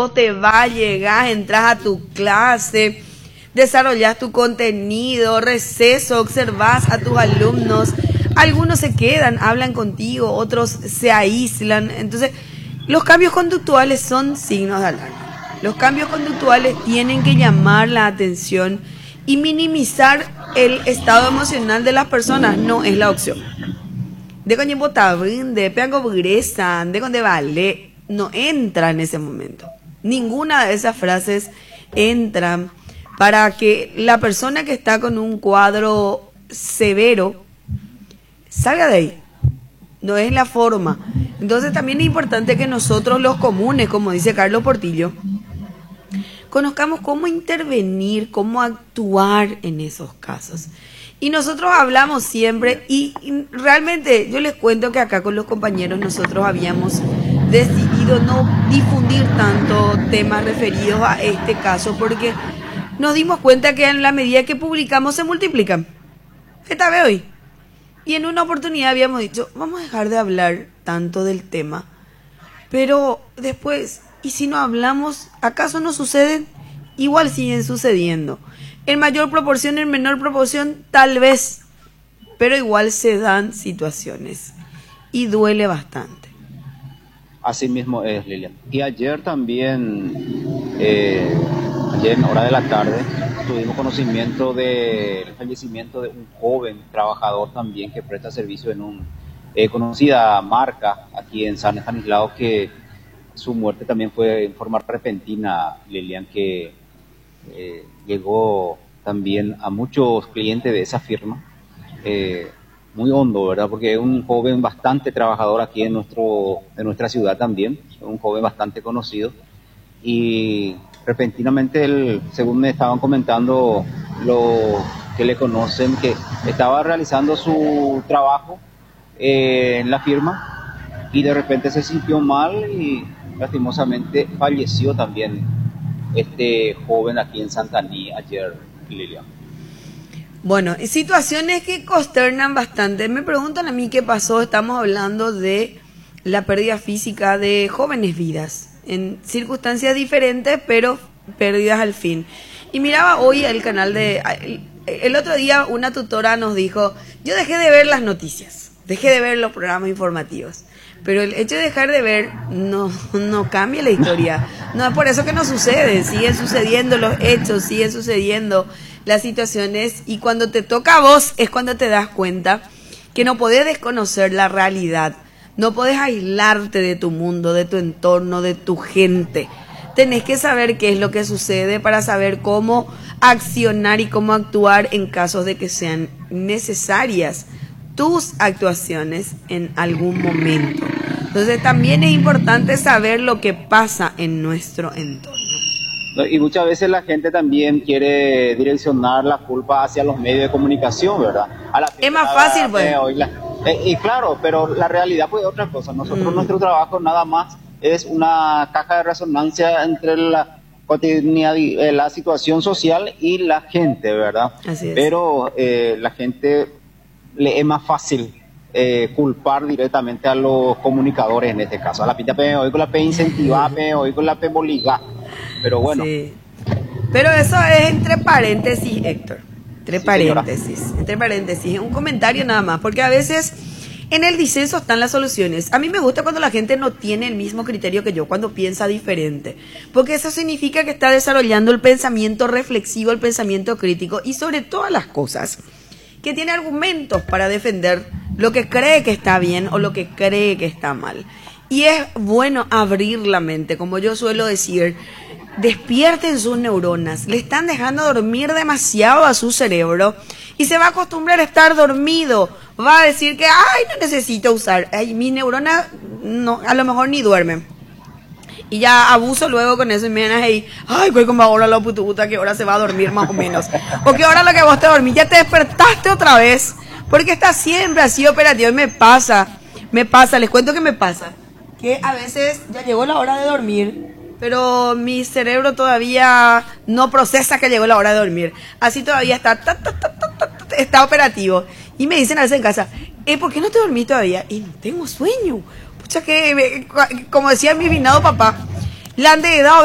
todo te va, llegás, entras a tu clase, desarrollas tu contenido, receso, observas a tus alumnos, algunos se quedan, hablan contigo, otros se aíslan. Entonces, los cambios conductuales son signos de alarma. Los cambios conductuales tienen que llamar la atención y minimizar el estado emocional de las personas no es la opción. De coño botabín, de peango burguesa, de conde vale, no entra en ese momento. Ninguna de esas frases entran para que la persona que está con un cuadro severo salga de ahí. No es la forma. Entonces también es importante que nosotros los comunes, como dice Carlos Portillo, conozcamos cómo intervenir, cómo actuar en esos casos. Y nosotros hablamos siempre y realmente yo les cuento que acá con los compañeros nosotros habíamos decidido no difundir tanto temas referidos a este caso porque nos dimos cuenta que en la medida que publicamos se multiplican. Esta vez hoy. Y en una oportunidad habíamos dicho, vamos a dejar de hablar tanto del tema. Pero después, ¿y si no hablamos? ¿Acaso no suceden? Igual siguen sucediendo. En mayor proporción, en menor proporción, tal vez. Pero igual se dan situaciones. Y duele bastante. Así mismo es, Lilian. Y ayer también, ayer en hora de la tarde, tuvimos conocimiento del fallecimiento de un joven trabajador también que presta servicio en una conocida marca aquí en San Estanislao, que su muerte también fue en forma repentina, Lilian, que llegó también a muchos clientes de esa firma, muy hondo, ¿verdad? Porque es un joven bastante trabajador aquí en nuestra ciudad también, un joven bastante conocido, y repentinamente él, según me estaban comentando los que le conocen, que estaba realizando su trabajo en la firma y de repente se sintió mal y lastimosamente falleció también este joven aquí en Santaní ayer, Lilian. Bueno, situaciones que consternan bastante. Me preguntan a mí qué pasó. Estamos hablando de la pérdida física de jóvenes vidas en circunstancias diferentes, pero pérdidas al fin. Y miraba hoy el canal el otro día una tutora nos dijo, yo dejé de ver las noticias, dejé de ver los programas informativos, pero el hecho de dejar de ver no cambia la historia. No es por eso que no sucede, siguen sucediendo los hechos, siguen sucediendo las situaciones, y cuando te toca a vos es cuando te das cuenta que no podés desconocer la realidad, no podés aislarte de tu mundo, de tu entorno, de tu gente. Tenés que saber qué es lo que sucede para saber cómo accionar y cómo actuar en casos de que sean necesarias tus actuaciones en algún momento. Entonces también es importante saber lo que pasa en nuestro entorno. Y muchas veces la gente también quiere direccionar la culpa hacia los medios de comunicación, ¿verdad? Es más fácil, pues. Y claro, pero la realidad pues es otra cosa. Nosotros, nuestro trabajo nada más es una caja de resonancia entre la cotidianidad, la situación social y la gente, ¿verdad? Así es. Pero la gente le es más fácil culpar directamente a los comunicadores en este caso. A la pita hoy con la P incentivar, hoy con la P boligar. Pero bueno. Sí. Pero eso es entre paréntesis, Héctor. Entre paréntesis, un comentario nada más, porque a veces en el disenso están las soluciones. A mí me gusta cuando la gente no tiene el mismo criterio que yo, cuando piensa diferente, porque eso significa que está desarrollando el pensamiento reflexivo, el pensamiento crítico, y sobre todas las cosas, que tiene argumentos para defender lo que cree que está bien o lo que cree que está mal. Y es bueno abrir la mente, como yo suelo decir. Despierten sus neuronas, le están dejando dormir demasiado a su cerebro y se va a acostumbrar a estar dormido, va a decir que ay, no necesito usar, ay, mis neuronas no, a lo mejor ni duermen, y ya abuso luego con eso y me van a decir, ay, pues como ahora la puta que ahora se va a dormir más o menos, porque ahora lo que vos te dormís, ya te despertaste otra vez, porque está siempre así operativo. Y me pasa, les cuento que me pasa, que a veces ya llegó la hora de dormir, pero mi cerebro todavía no procesa que llegó la hora de dormir. Así todavía está operativo. Y me dicen a veces en casa, ¿por qué no te dormí todavía? Y no tengo sueño. Pucha que, como decía mi finado papá, le han de dado